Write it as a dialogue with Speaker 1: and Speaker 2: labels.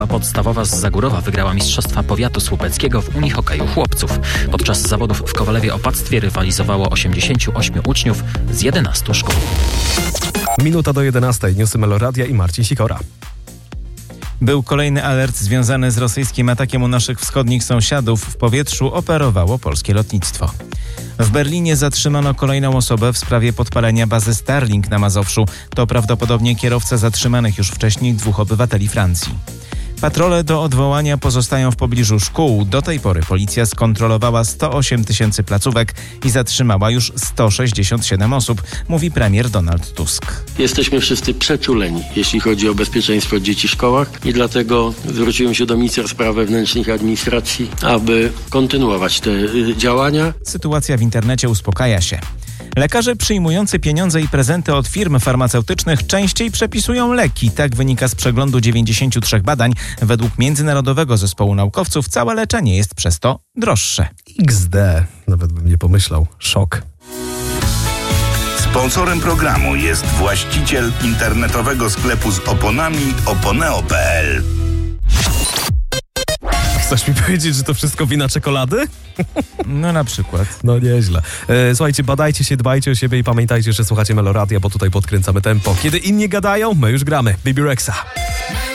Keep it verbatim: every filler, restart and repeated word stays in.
Speaker 1: Podstawowa z Zagórowa wygrała Mistrzostwa Powiatu Słupeckiego w unihokeju chłopców. Podczas zawodów w Kowalewie Opactwie rywalizowało osiemdziesięciu ośmiu uczniów z jedenastu szkół.
Speaker 2: Minuta do jedenastej. Newsy Meloradia i Marcin Sikora.
Speaker 3: Był kolejny alert związany z rosyjskim atakiem u naszych wschodnich sąsiadów. W powietrzu operowało polskie lotnictwo. W Berlinie zatrzymano kolejną osobę w sprawie podpalenia bazy Starlink na Mazowszu. To prawdopodobnie kierowca zatrzymanych już wcześniej dwóch obywateli Francji. Patrole do odwołania pozostają w pobliżu szkół. Do tej pory policja skontrolowała sto osiem tysięcy placówek i zatrzymała już sto sześćdziesiąt siedem osób, mówi premier Donald Tusk.
Speaker 4: Jesteśmy wszyscy przeczuleni, jeśli chodzi o bezpieczeństwo dzieci w szkołach i dlatego zwróciłem się do ministra spraw wewnętrznych i administracji, aby kontynuować te działania.
Speaker 3: Sytuacja w internecie uspokaja się. Lekarze przyjmujący pieniądze i prezenty od firm farmaceutycznych częściej przepisują leki. Tak wynika z przeglądu dziewięćdziesięciu trzech badań. Według Międzynarodowego Zespołu Naukowców całe leczenie jest przez to droższe.
Speaker 2: iks de. Nawet bym nie pomyślał. Szok.
Speaker 5: Sponsorem programu jest właściciel internetowego sklepu z oponami oponeo kropka pe el.
Speaker 2: Chcesz mi powiedzieć, że to wszystko wina czekolady?
Speaker 3: No na przykład.
Speaker 2: No nieźle. E, słuchajcie, badajcie się, dbajcie o siebie i pamiętajcie, że słuchacie Meloradia, bo tutaj podkręcamy tempo. Kiedy inni gadają, my już gramy. Bibi Rexa.